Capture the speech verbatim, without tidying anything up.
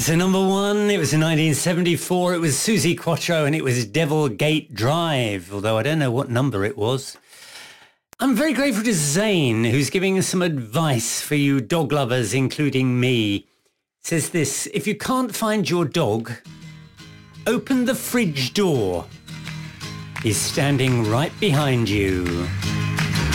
So number one, it was in nineteen seventy-four. It was Suzi Quatro and it was Devil Gate Drive, although I don't know what number it was. I'm very grateful to Zane, who's giving us some advice for you dog lovers, including me. Says this: if you can't find your dog, open the fridge door. He's standing right behind you.